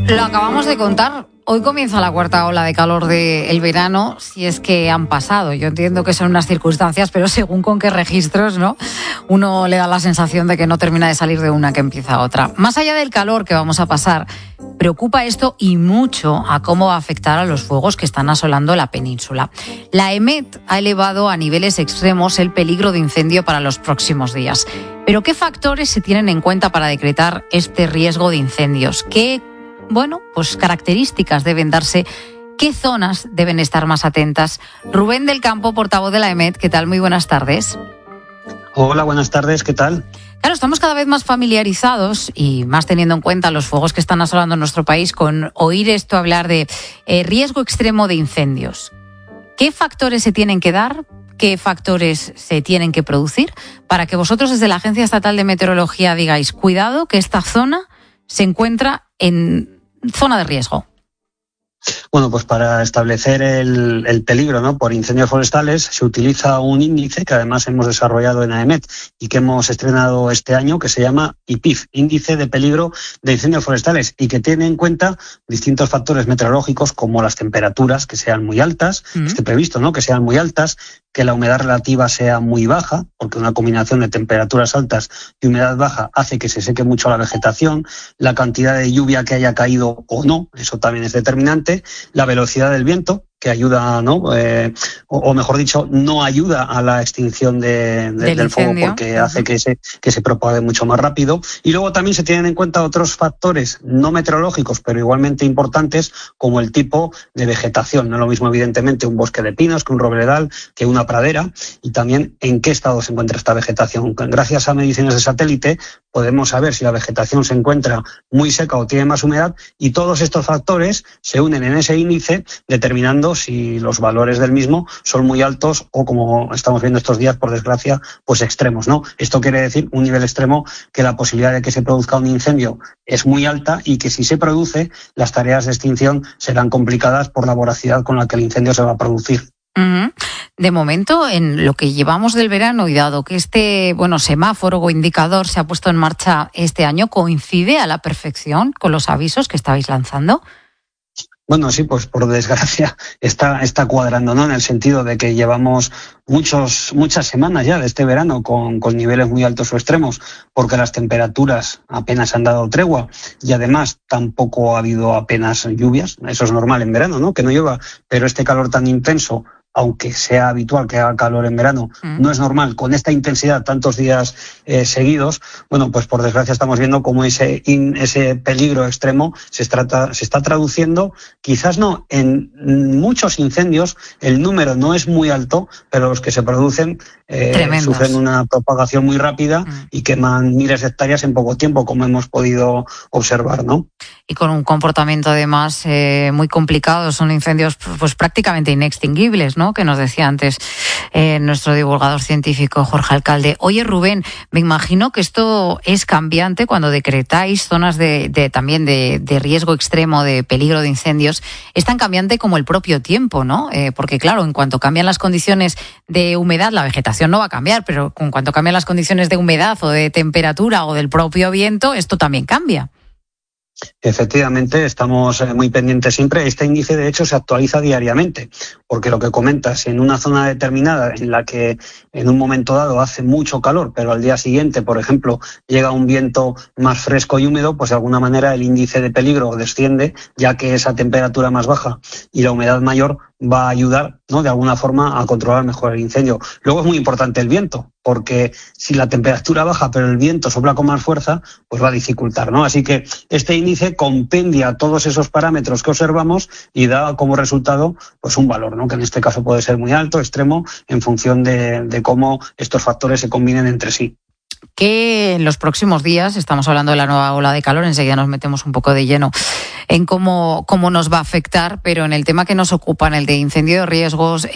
Lo acabamos de contar. Hoy comienza la cuarta ola de calor del verano, si es que han pasado. Yo entiendo que son unas circunstancias, pero según con qué registros, ¿no? Uno le da la sensación de que no termina de salir de una que empieza otra. Más allá del calor que vamos a pasar, preocupa esto y mucho a cómo va a afectar a los fuegos que están asolando la península. La EMET ha elevado a niveles extremos el peligro de incendio para los próximos días. Pero ¿qué factores se tienen en cuenta para decretar este riesgo de incendios? ¿Qué características deben darse? ¿Qué zonas deben estar más atentas? Rubén del Campo, portavoz de la EMET, ¿qué tal? Muy buenas tardes. Hola, buenas tardes, ¿qué tal? Claro, estamos cada vez más familiarizados y más teniendo en cuenta los fuegos que están asolando nuestro país con oír esto hablar de riesgo extremo de incendios. ¿Qué factores se tienen que dar? ¿Qué factores se tienen que producir para que vosotros desde la Agencia Estatal de Meteorología digáis, cuidado, que esta zona se encuentra en zona de riesgo? Bueno, pues para establecer el peligro, ¿no?, por incendios forestales se utiliza un índice que además hemos desarrollado en AEMET y que hemos estrenado este año, que se llama IPIF, Índice de Peligro de Incendios Forestales, y que tiene en cuenta distintos factores meteorológicos como las temperaturas que sean muy altas, esté previsto, ¿no?, que sean muy altas, que la humedad relativa sea muy baja, porque una combinación de temperaturas altas y humedad baja hace que se seque mucho la vegetación, la cantidad de lluvia que haya caído o no, eso también es determinante, la velocidad del viento, que ayuda, ¿no? O mejor dicho, no ayuda a la extinción del fuego porque hace que se propague mucho más rápido. Y luego también se tienen en cuenta otros factores no meteorológicos, pero igualmente importantes, como el tipo de vegetación. No es lo mismo, evidentemente, un bosque de pinos que un robledal, que una pradera, y también en qué estado se encuentra esta vegetación. Gracias a mediciones de satélite podemos saber si la vegetación se encuentra muy seca o tiene más humedad, y todos estos factores se unen en ese índice, determinando si los valores del mismo son muy altos o, como estamos viendo estos días, por desgracia, pues extremos, ¿no? Esto quiere decir un nivel extremo, que la posibilidad de que se produzca un incendio es muy alta y que si se produce, las tareas de extinción serán complicadas por la voracidad con la que el incendio se va a producir. De momento, en lo que llevamos del verano, y dado que este semáforo o indicador se ha puesto en marcha este año, ¿coincide a la perfección con los avisos que estabais lanzando? Bueno, sí, pues por desgracia está cuadrando, ¿no? En el sentido de que llevamos muchas semanas ya de este verano con niveles muy altos o extremos, porque las temperaturas apenas han dado tregua y además tampoco ha habido apenas lluvias. Eso es normal en verano, ¿no?, que no llueva, pero este calor tan intenso, aunque sea habitual que haga calor en verano, no es normal con esta intensidad tantos días seguidos. Bueno, pues por desgracia estamos viendo cómo ese peligro extremo se está traduciendo, quizás no en muchos incendios, el número no es muy alto, pero los que se producen sufren una propagación muy rápida y queman miles de hectáreas en poco tiempo, como hemos podido observar, ¿no? Y con un comportamiento además muy complicado, son incendios pues prácticamente inextinguibles, ¿no?, que nos decía antes nuestro divulgador científico Jorge Alcalde. Oye, Rubén, me imagino que esto es cambiante cuando decretáis zonas también de riesgo extremo, de peligro de incendios. Es tan cambiante como el propio tiempo, ¿no? Porque claro, en cuanto cambian las condiciones de humedad, la vegetación no va a cambiar, pero en cuanto cambian las condiciones de humedad o de temperatura o del propio viento, esto también cambia. Efectivamente, estamos muy pendientes siempre. Este índice, de hecho, se actualiza diariamente, porque lo que comentas, en una zona determinada en la que en un momento dado hace mucho calor, pero al día siguiente, por ejemplo, llega un viento más fresco y húmedo, pues de alguna manera el índice de peligro desciende, ya que esa temperatura más baja y la humedad mayor va a ayudar, ¿no?, de alguna forma a controlar mejor el incendio. Luego es muy importante el viento, porque si la temperatura baja pero el viento sopla con más fuerza, pues va a dificultar, ¿no? Así que este índice compendia todos esos parámetros que observamos y da como resultado pues un valor, ¿no?, que en este caso puede ser muy alto, extremo, en función de cómo estos factores se combinen entre sí. Que en los próximos días, estamos hablando de la nueva ola de calor, enseguida nos metemos un poco de lleno en cómo nos va a afectar, pero en el tema que nos ocupa, en el de incendio de riesgos,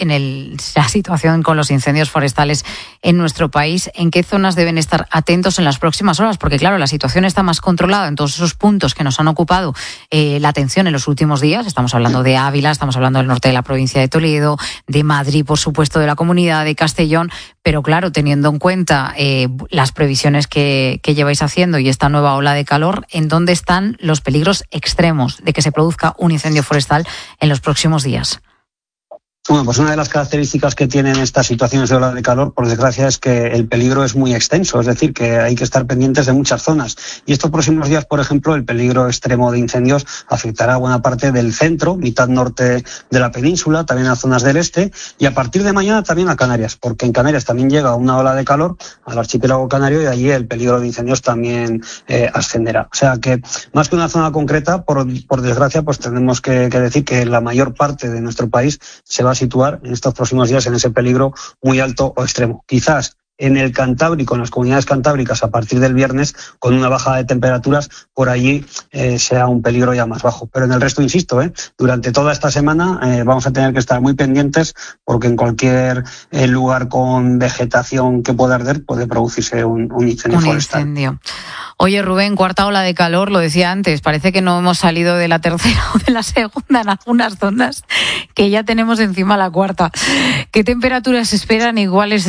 la situación con los incendios forestales en nuestro país, ¿en qué zonas deben estar atentos en las próximas horas? Porque claro, la situación está más controlada en todos esos puntos que nos han ocupado la atención en los últimos días. Estamos hablando de Ávila, estamos hablando del norte de la provincia de Toledo, de Madrid, por supuesto, de la Comunidad de Castellón, pero claro, teniendo en cuenta las previsiones que lleváis haciendo y esta nueva ola de calor, ¿en dónde están los peligros extremos? aseguramos de que se produzca un incendio forestal en los próximos días? Bueno, pues una de las características que tienen estas situaciones de ola de calor, por desgracia, es que el peligro es muy extenso, es decir, que hay que estar pendientes de muchas zonas. Y estos próximos días, por ejemplo, el peligro extremo de incendios afectará a buena parte del centro, mitad norte de la península, también a zonas del este, y a partir de mañana también a Canarias, porque en Canarias también llega una ola de calor al archipiélago canario y allí el peligro de incendios también ascenderá. O sea que, más que una zona concreta, por desgracia, pues tenemos que decir que la mayor parte de nuestro país se va a situar en estos próximos días en ese peligro muy alto o extremo. Quizás en el Cantábrico, en las comunidades cantábricas, a partir del viernes, con una bajada de temperaturas, por allí sea un peligro ya más bajo. Pero en el resto, insisto, durante toda esta semana vamos a tener que estar muy pendientes porque en cualquier lugar con vegetación que pueda arder puede producirse un incendio forestal. Incendio. Oye, Rubén, cuarta ola de calor, lo decía antes, parece que no hemos salido de la tercera o de la segunda en algunas zonas, que ya tenemos encima la cuarta. ¿Qué temperaturas esperan y cuáles,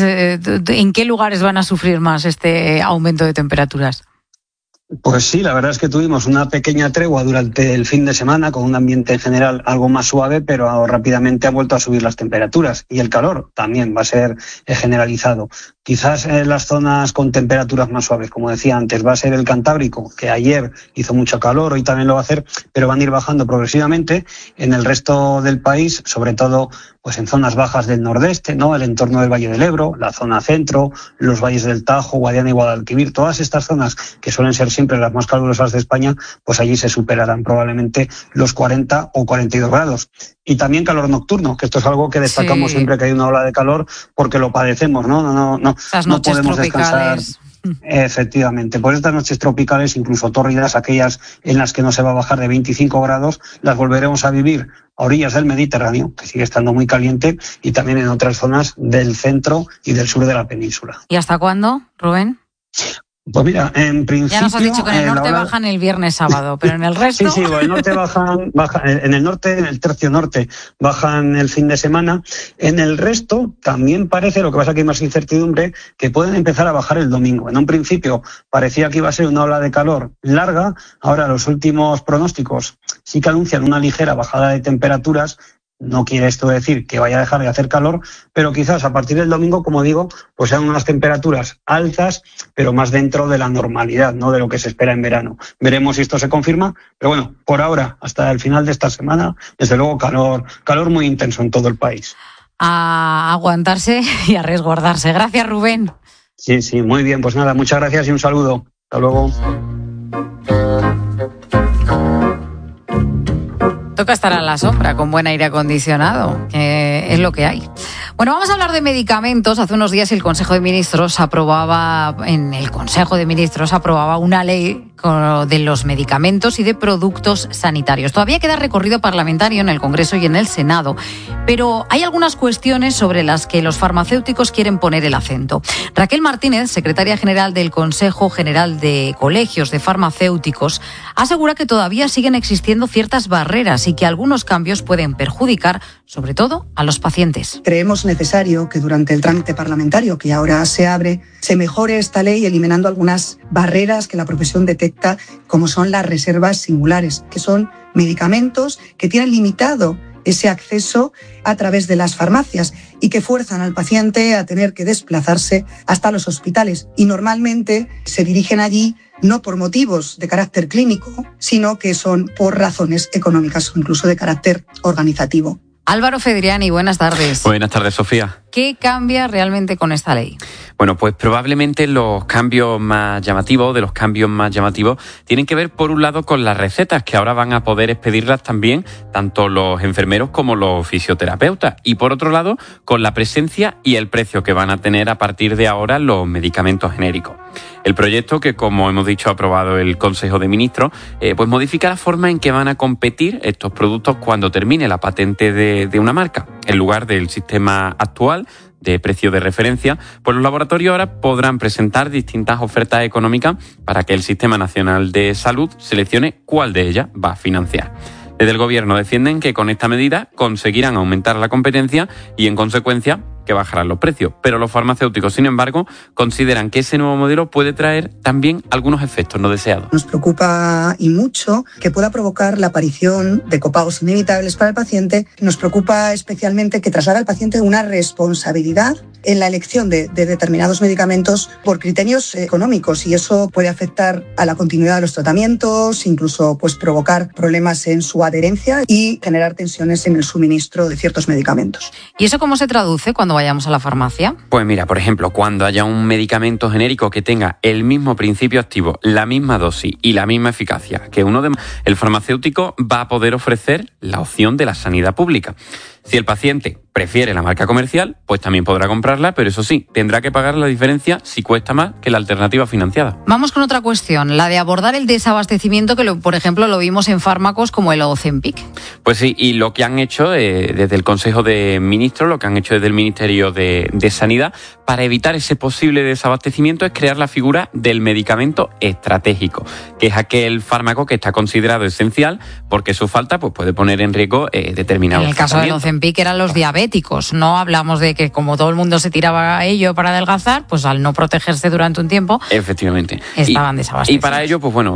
en qué lugares van a sufrir más este aumento de temperaturas? Pues sí, la verdad es que tuvimos una pequeña tregua durante el fin de semana con un ambiente en general algo más suave, pero rápidamente ha vuelto a subir las temperaturas y el calor también va a ser generalizado. Quizás en las zonas con temperaturas más suaves, como decía antes, va a ser el Cantábrico, que ayer hizo mucho calor, hoy también lo va a hacer, pero van a ir bajando progresivamente. En el resto del país, sobre todo pues en zonas bajas del nordeste, ¿no? El entorno del Valle del Ebro, la zona centro, los valles del Tajo, Guadiana y Guadalquivir, todas estas zonas que suelen ser siempre las más calurosas de España, pues allí se superarán probablemente los 40 o 42 grados. Y también calor nocturno, que esto es algo que destacamos siempre que hay una ola de calor, porque lo padecemos, ¿no? No podemos descansar. Efectivamente, por estas noches tropicales, incluso tórridas, aquellas en las que no se va a bajar de 25 grados, las volveremos a vivir a orillas del Mediterráneo, que sigue estando muy caliente, y también en otras zonas del centro y del sur de la península. ¿Y hasta cuándo, Rubén? Pues mira, en principio... Ya nos has dicho que en el norte bajan el viernes sábado, pero en el resto... Sí, en el norte bajan, en el norte, en el tercio norte, bajan el fin de semana. En el resto también parece, lo que pasa que hay más incertidumbre, que pueden empezar a bajar el domingo. En un principio parecía que iba a ser una ola de calor larga, ahora los últimos pronósticos sí que anuncian una ligera bajada de temperaturas. No quiere esto decir que vaya a dejar de hacer calor, pero quizás a partir del domingo, como digo, pues sean unas temperaturas altas, pero más dentro de la normalidad, no de lo que se espera en verano. Veremos si esto se confirma, pero bueno, por ahora, hasta el final de esta semana, desde luego calor muy intenso en todo el país. A aguantarse y a resguardarse. Gracias, Rubén. Sí, muy bien, pues nada, muchas gracias y un saludo. Hasta luego. Toca estar a la sombra con buen aire acondicionado, que es lo que hay. Bueno, vamos a hablar de medicamentos. Hace unos días el Consejo de Ministros aprobaba una ley de los medicamentos y de productos sanitarios. Todavía queda recorrido parlamentario en el Congreso y en el Senado, pero hay algunas cuestiones sobre las que los farmacéuticos quieren poner el acento. Raquel Martínez, secretaria general del Consejo General de Colegios de Farmacéuticos, asegura que todavía siguen existiendo ciertas barreras y que algunos cambios pueden perjudicar, sobre todo, a los pacientes. Creemos necesario que durante el trámite parlamentario que ahora se abre, se mejore esta ley eliminando algunas barreras que la profesión detecta, como son las reservas singulares, que son medicamentos que tienen limitado ese acceso a través de las farmacias y que fuerzan al paciente a tener que desplazarse hasta los hospitales. Y normalmente se dirigen allí no por motivos de carácter clínico, sino que son por razones económicas o incluso de carácter organizativo. Álvaro Fedriani, buenas tardes. Buenas tardes, Sofía. ¿Qué cambia realmente con esta ley? Bueno, pues probablemente los cambios más llamativos, tienen que ver, por un lado, con las recetas, que ahora van a poder expedirlas también tanto los enfermeros como los fisioterapeutas. Y por otro lado, con la presencia y el precio que van a tener a partir de ahora los medicamentos genéricos. El proyecto, que como hemos dicho ha aprobado el Consejo de Ministros, pues modifica la forma en que van a competir estos productos cuando termine la patente de una marca. En lugar del sistema actual de precio de referencia, pues los laboratorios ahora podrán presentar distintas ofertas económicas para que el Sistema Nacional de Salud seleccione cuál de ellas va a financiar. Desde el Gobierno defienden que con esta medida conseguirán aumentar la competencia y, en consecuencia, que que bajarán los precios. Pero los farmacéuticos, sin embargo, consideran que ese nuevo modelo puede traer también algunos efectos no deseados. Nos preocupa y mucho que pueda provocar la aparición de copagos inevitables para el paciente. Nos preocupa especialmente que traslade al paciente una responsabilidad en la elección de determinados medicamentos por criterios económicos, y eso puede afectar a la continuidad de los tratamientos, incluso provocar problemas en su adherencia y generar tensiones en el suministro de ciertos medicamentos. ¿Y eso cómo se traduce cuando vayamos a la farmacia? Pues mira, por ejemplo, cuando haya un medicamento genérico que tenga el mismo principio activo, la misma dosis y la misma eficacia que uno de... el farmacéutico va a poder ofrecer la opción de la sanidad pública. Si el paciente prefiere la marca comercial, pues también podrá comprarla, pero eso sí, tendrá que pagar la diferencia si cuesta más que la alternativa financiada. Vamos con otra cuestión, la de abordar el desabastecimiento que, por ejemplo, lo vimos en fármacos como el Ozempic. Pues sí, y lo que han hecho desde el Consejo de Ministros, lo que han hecho desde el Ministerio de Sanidad, para evitar ese posible desabastecimiento es crear la figura del medicamento estratégico, que es aquel fármaco que está considerado esencial porque su falta puede poner en riesgo determinados. En el caso del Ozempic eran los diabéticos, no hablamos de que como todo el mundo se tiraba a ello para adelgazar, pues al no protegerse durante un tiempo, efectivamente, estaban desabastecidos. Y para ello,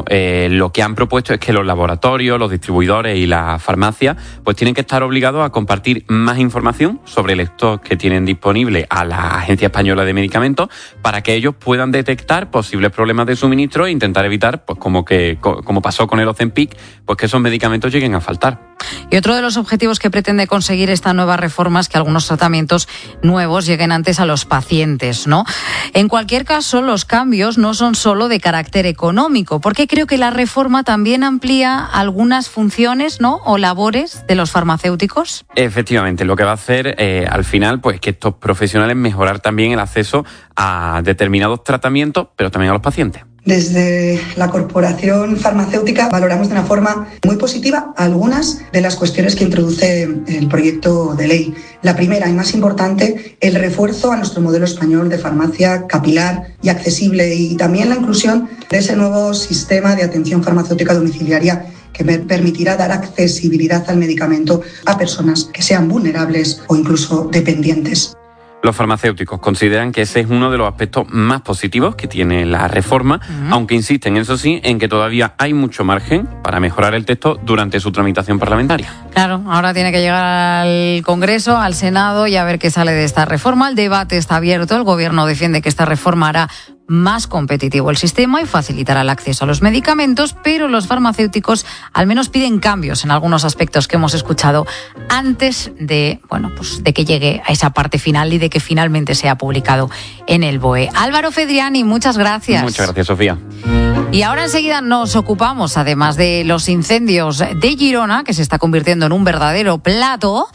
lo que han propuesto es que los laboratorios, los distribuidores y las farmacias tienen que estar obligados a compartir más información sobre el stock que tienen disponible a la Agencia Española de Medicamentos para que ellos puedan detectar posibles problemas de suministro e intentar evitar, como pasó con el Ozempic, que esos medicamentos lleguen a faltar. Y otro de los objetivos que pretende conseguir esta nueva reforma es que algunos tratamientos nuevos lleguen antes a los pacientes, ¿no? En cualquier caso, los cambios no son solo de carácter económico, porque creo que la reforma también amplía algunas funciones, ¿no?, o labores de los farmacéuticos. Efectivamente, lo que va a hacer al final, que estos profesionales mejorar también el acceso a determinados tratamientos, pero también a los pacientes. Desde la Corporación Farmacéutica valoramos de una forma muy positiva algunas de las cuestiones que introduce el proyecto de ley. La primera y más importante, el refuerzo a nuestro modelo español de farmacia capilar y accesible, y también la inclusión de ese nuevo sistema de atención farmacéutica domiciliaria que permitirá dar accesibilidad al medicamento a personas que sean vulnerables o incluso dependientes. Los farmacéuticos consideran que ese es uno de los aspectos más positivos que tiene la reforma, aunque insisten, eso sí, en que todavía hay mucho margen para mejorar el texto durante su tramitación parlamentaria. Claro, ahora tiene que llegar al Congreso, al Senado, y a ver qué sale de esta reforma. El debate está abierto, el Gobierno defiende que esta reforma hará más competitivo el sistema y facilitará el acceso a los medicamentos, pero los farmacéuticos al menos piden cambios en algunos aspectos que hemos escuchado antes de, de que llegue a esa parte final y de que finalmente sea publicado en el BOE. Álvaro Fedriani, muchas gracias. Muchas gracias, Sofía. Y ahora enseguida nos ocupamos, además de los incendios de Girona, que se está convirtiendo en un verdadero plato,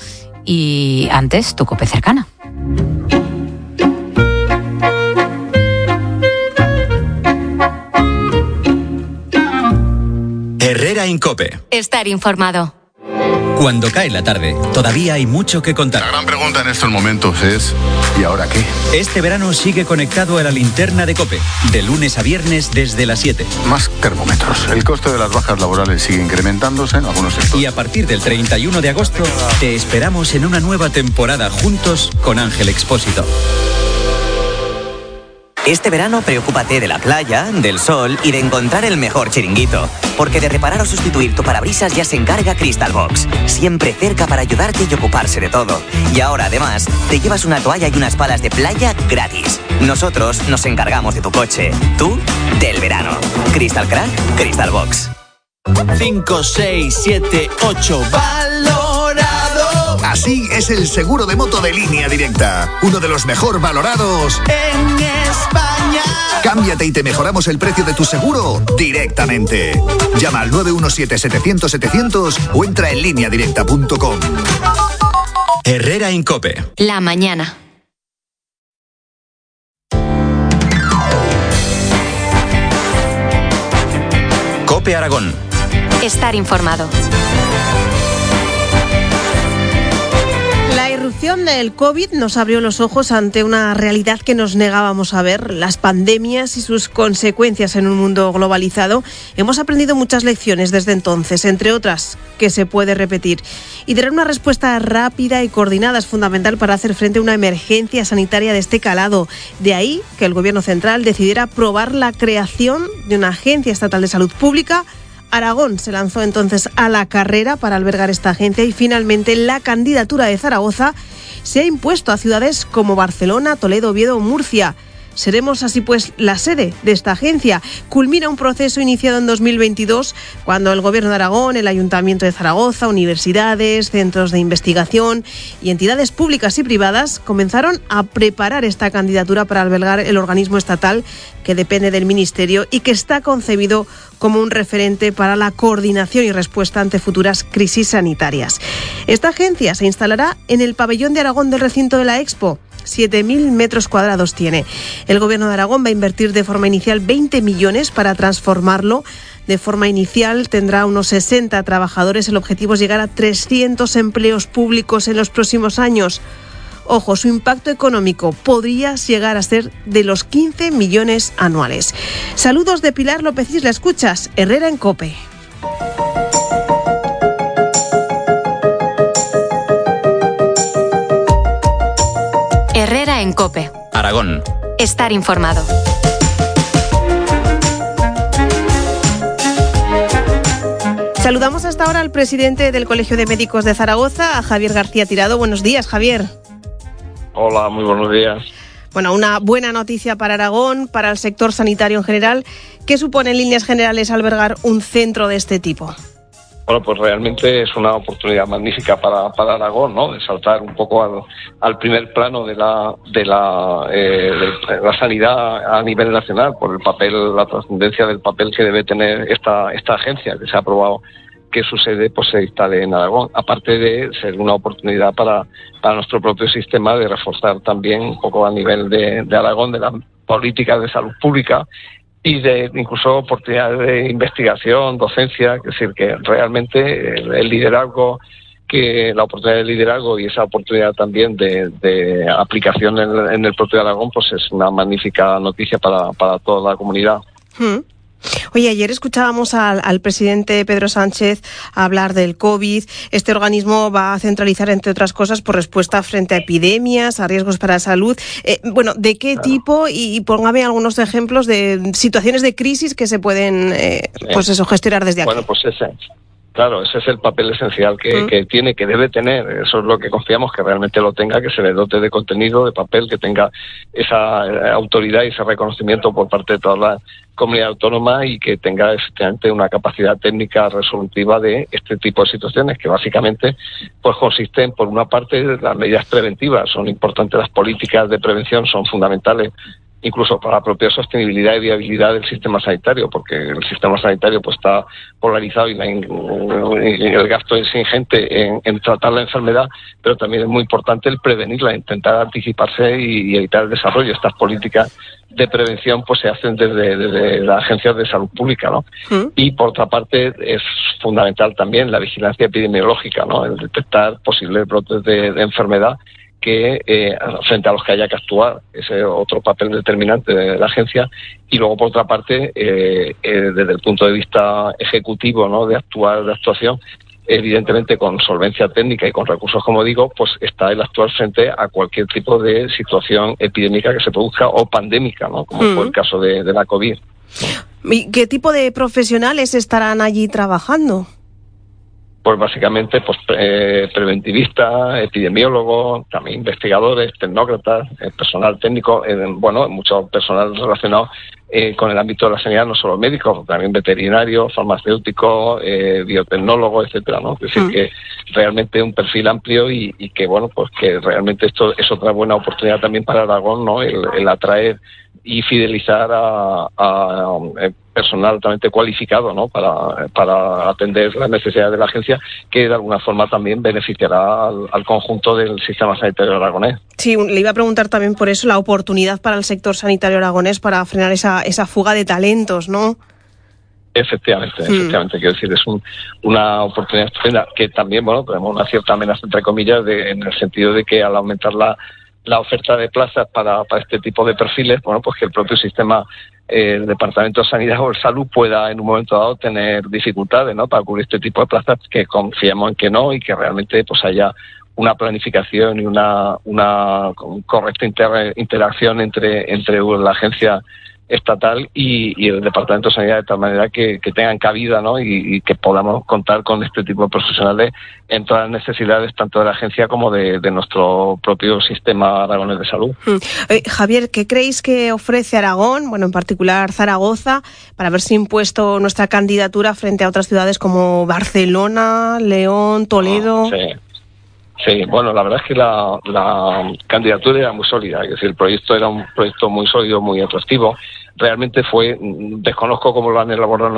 y antes tu COPE cercana. Herrera Incope. Estar informado. Cuando cae la tarde, todavía hay mucho que contar. La gran pregunta en estos momentos es, ¿y ahora qué? Este verano sigue conectado a la linterna de COPE, de lunes a viernes desde las 7. Más termómetros. El coste de las bajas laborales sigue incrementándose en algunos sectores. Y a partir del 31 de agosto, te esperamos en una nueva temporada juntos con Ángel Expósito. Este verano preocúpate de la playa, del sol y de encontrar el mejor chiringuito. Porque de reparar o sustituir tu parabrisas ya se encarga Crystal Box. Siempre cerca para ayudarte y ocuparse de todo. Y ahora además te llevas una toalla y unas palas de playa gratis. Nosotros nos encargamos de tu coche. Tú, del verano. Crystal Crack, Crystal Box. 5, 6, 7, 8, valorado. Así es el seguro de moto de Línea Directa. Uno de los mejor valorados en España. Cámbiate y te mejoramos el precio de tu seguro directamente. Llama al 917-700-700 o entra en lineadirecta.com. Herrera Incope. La mañana. COPE Aragón. Estar informado. La irrupción evolución del COVID nos abrió los ojos ante una realidad que nos negábamos a ver, las pandemias y sus consecuencias en un mundo globalizado. Hemos aprendido muchas lecciones desde entonces, entre otras, que se puede repetir. Y tener una respuesta rápida y coordinada es fundamental para hacer frente a una emergencia sanitaria de este calado. De ahí que el Gobierno central decidiera aprobar la creación de una Agencia Estatal de Salud Pública. Aragón se lanzó entonces a la carrera para albergar esta agencia y finalmente la candidatura de Zaragoza se ha impuesto a ciudades como Barcelona, Toledo, Oviedo o Murcia. Seremos así pues la sede de esta agencia. Culmina un proceso iniciado en 2022 cuando el Gobierno de Aragón, el Ayuntamiento de Zaragoza, universidades, centros de investigación y entidades públicas y privadas comenzaron a preparar esta candidatura para albergar el organismo estatal que depende del Ministerio y que está concebido como un referente para la coordinación y respuesta ante futuras crisis sanitarias. Esta agencia se instalará en el pabellón de Aragón del recinto de la Expo. 7.000 metros cuadrados tiene. El Gobierno de Aragón va a invertir de forma inicial 20 millones para transformarlo. De forma inicial tendrá unos 60 trabajadores. El objetivo es llegar a 300 empleos públicos en los próximos años. Ojo, su impacto económico podría llegar a ser de los 15 millones anuales. Saludos de Pilar López Isla, escuchas Herrera en COPE. Herrera en COPE. Aragón. Estar informado. Saludamos hasta ahora al presidente del Colegio de Médicos de Zaragoza, a Javier García Tirado. Buenos días, Javier. Hola, muy buenos días. Bueno, una buena noticia para Aragón, para el sector sanitario en general. ¿Qué supone en líneas generales albergar un centro de este tipo? Bueno, pues realmente es una oportunidad magnífica para Aragón, ¿no? De saltar un poco al primer plano de la sanidad a nivel nacional por el papel, la trascendencia del papel que debe tener esta agencia que se ha aprobado que su sede pues se instale en Aragón, aparte de ser una oportunidad para nuestro propio sistema de reforzar también un poco a nivel de Aragón de las políticas de salud pública y de incluso oportunidades de investigación, docencia, es decir, que realmente el liderazgo, que la oportunidad de liderazgo y esa oportunidad también de aplicación en el propio Aragón, pues es una magnífica noticia para toda la comunidad. Oye, ayer escuchábamos al presidente Pedro Sánchez hablar del COVID. Este organismo va a centralizar, entre otras cosas, por respuesta frente a epidemias, a riesgos para la salud. Bueno, ¿de qué tipo? Y póngame algunos ejemplos de situaciones de crisis que se pueden, gestionar desde aquí. Bueno, pues ese es el papel esencial que tiene, que debe tener. Eso es lo que confiamos, que realmente lo tenga, que se le dote de contenido, de papel, que tenga esa autoridad y ese reconocimiento por parte de toda la comunidad autónoma y que tenga efectivamente una capacidad técnica resolutiva de este tipo de situaciones, que básicamente pues consisten, por una parte, las medidas preventivas. Son importantes las políticas de prevención, son fundamentales incluso para la propia sostenibilidad y viabilidad del sistema sanitario, porque el sistema sanitario pues está polarizado y el gasto es ingente en tratar la enfermedad, pero también es muy importante el prevenirla, intentar anticiparse y evitar el desarrollo. Estas políticas de prevención pues se hacen desde las agencias de salud pública, ¿no? Y por otra parte es fundamental también la vigilancia epidemiológica, ¿no? El detectar posibles brotes de enfermedad que frente a los que haya que actuar. Ese es otro papel determinante de la agencia. Y luego, por otra parte, desde el punto de vista ejecutivo, ¿no? de actuación, evidentemente con solvencia técnica y con recursos, como digo, pues está el actuar frente a cualquier tipo de situación epidémica que se produzca o pandémica, ¿no? Como fue el caso de la COVID. ¿Y qué tipo de profesionales estarán allí trabajando? Pues básicamente preventivistas, epidemiólogos, también investigadores, tecnócratas, personal técnico, mucho personal relacionado con el ámbito de la sanidad, no solo médicos, también veterinarios, farmacéuticos, biotecnólogos, etcétera, ¿no? Es decir, que realmente un perfil amplio y que que realmente esto es otra buena oportunidad también para Aragón, ¿no? El atraer y fidelizar a personal altamente cualificado, ¿no? para atender las necesidades de la agencia, que de alguna forma también beneficiará al conjunto del sistema sanitario aragonés. Sí, le iba a preguntar también por eso, la oportunidad para el sector sanitario aragonés para frenar esa fuga de talentos, ¿no? Efectivamente, quiero decir, es una oportunidad estupenda que también, bueno, tenemos una cierta amenaza, entre comillas, en el sentido de que al aumentar la oferta de plazas para este tipo de perfiles, bueno, pues que el propio sistema, el Departamento de Sanidad o de Salud pueda en un momento dado tener dificultades, ¿no?, para cubrir este tipo de plazas, que confiamos en que no, y que realmente pues haya una planificación y una correcta interacción entre la agencia estatal y el Departamento de Sanidad, de tal manera que tengan cabida, ¿no?, y que podamos contar con este tipo de profesionales en todas las necesidades, tanto de la agencia como de nuestro propio sistema aragonés de salud. Javier, ¿qué creéis que ofrece Aragón, bueno, en particular Zaragoza, para haberse impuesto nuestra candidatura frente a otras ciudades como Barcelona, León, Toledo? Sí, bueno, la verdad es que la candidatura era muy sólida, es decir, el proyecto era un proyecto muy sólido, muy atractivo. Realmente desconozco cómo lo han elaborado en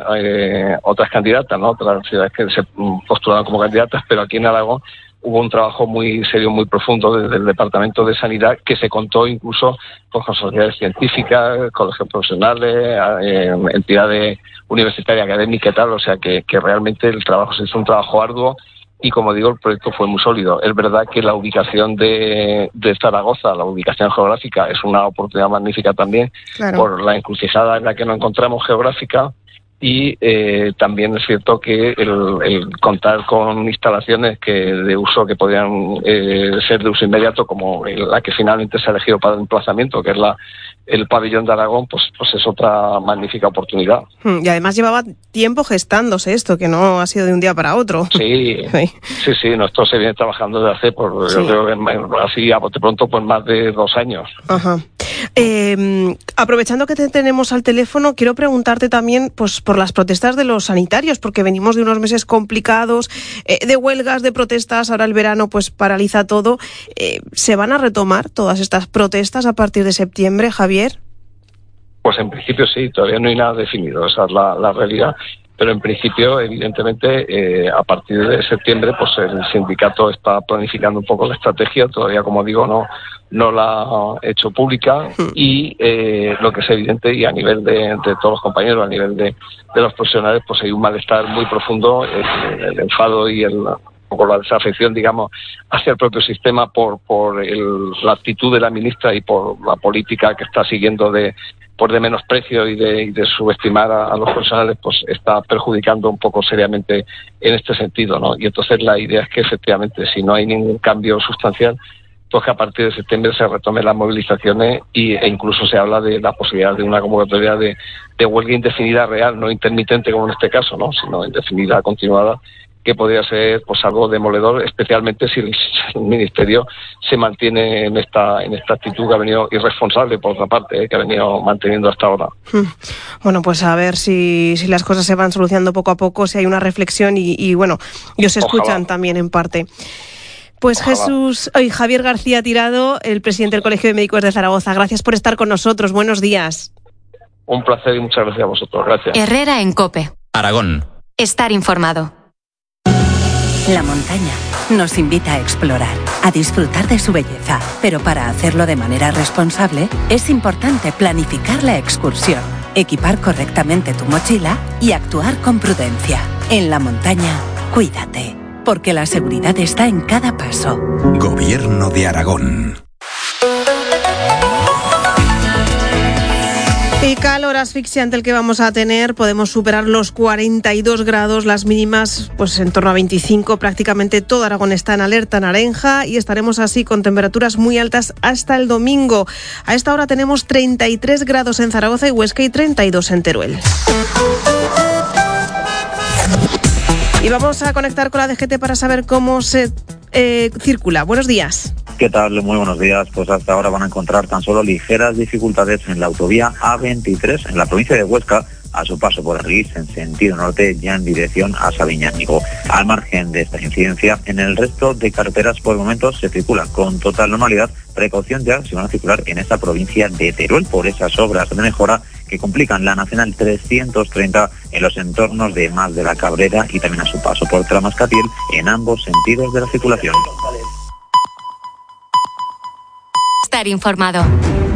otras candidatas, ¿no?, otras ciudades que se postularon como candidatas, pero aquí en Aragón hubo un trabajo muy serio, muy profundo desde el Departamento de Sanidad, que se contó incluso con sociedades científicas, colegios profesionales, entidades universitarias, académicas y tal, o sea que realmente el trabajo se hizo un trabajo arduo. Y como digo, el proyecto fue muy sólido. Es verdad que la ubicación de Zaragoza, la ubicación geográfica, es una oportunidad magnífica también, claro, por la encrucijada en la que nos encontramos geográfica, y también es cierto que el contar con instalaciones de uso que podían ser de uso inmediato, como la que finalmente se ha elegido para el emplazamiento, que es el pabellón de Aragón, pues es otra magnífica oportunidad. Y además llevaba tiempo gestándose esto, que no ha sido de un día para otro. Sí, esto se viene trabajando desde hace, yo creo que así a bote pronto, pues más de 2 años. Ajá. Aprovechando que te tenemos al teléfono, quiero preguntarte también pues por las protestas de los sanitarios, porque venimos de unos meses complicados, de huelgas, de protestas, ahora el verano pues paraliza todo. ¿Se van a retomar todas estas protestas a partir de septiembre, Javier? Pues en principio sí, todavía no hay nada definido, esa es la realidad. Pero en principio, evidentemente, a partir de septiembre, pues el sindicato está planificando un poco la estrategia. Todavía, como digo, no la ha hecho pública, y lo que es evidente, y a nivel de todos los compañeros, a nivel de los profesionales, pues hay un malestar muy profundo, el enfado y por la desafección, digamos, hacia el propio sistema por la actitud de la ministra y por la política que está siguiendo de menosprecio y de subestimar a los profesionales, pues está perjudicando un poco seriamente en este sentido, ¿no? Y entonces la idea es que efectivamente, si no hay ningún cambio sustancial, pues que a partir de septiembre se retomen las movilizaciones e incluso se habla de la posibilidad de una convocatoria de huelga indefinida real, no intermitente como en este caso, ¿no?, sino indefinida, continuada, que podría ser pues algo demoledor, especialmente si el Ministerio se mantiene en esta actitud que ha venido irresponsable, por otra parte, que ha venido manteniendo hasta ahora. Bueno, pues a ver si las cosas se van solucionando poco a poco, si hay una reflexión y bueno, y os escuchan también en parte. Pues Javier García Tirado, el presidente del Colegio de Médicos de Zaragoza, gracias por estar con nosotros. Buenos días. Un placer y muchas gracias a vosotros. Gracias. Herrera en COPE. Aragón. Estar informado. La montaña nos invita a explorar, a disfrutar de su belleza, pero para hacerlo de manera responsable es importante planificar la excursión, equipar correctamente tu mochila y actuar con prudencia. En la montaña, cuídate, porque la seguridad está en cada paso. Gobierno de Aragón. Y calor asfixiante el que vamos a tener, podemos superar los 42 grados, las mínimas pues en torno a 25, prácticamente todo Aragón está en alerta naranja y estaremos así con temperaturas muy altas hasta el domingo. A esta hora tenemos 33 grados en Zaragoza y Huesca y 32 en Teruel. Y vamos a conectar con la DGT para saber cómo se circula. Buenos días. ¿Qué tal? Muy buenos días. Pues hasta ahora van a encontrar tan solo ligeras dificultades en la autovía A23 en la provincia de Huesca, a su paso por Argís en sentido norte, ya en dirección a Sabiñánigo. Al margen de esta incidencia, en el resto de carreteras por el momento se circula con total normalidad. Precaución ya si van a circular en esta provincia de Teruel por esas obras de mejora que complican la Nacional 330 en los entornos de Mas de la Cabrera y también a su paso por Tramascatil en ambos sentidos de la circulación. Estar informado.